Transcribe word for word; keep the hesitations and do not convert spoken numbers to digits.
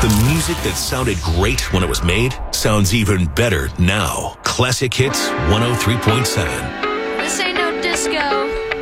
The music that sounded great when it was made sounds even better now. Classic Hits one oh three point seven. This ain't no disco.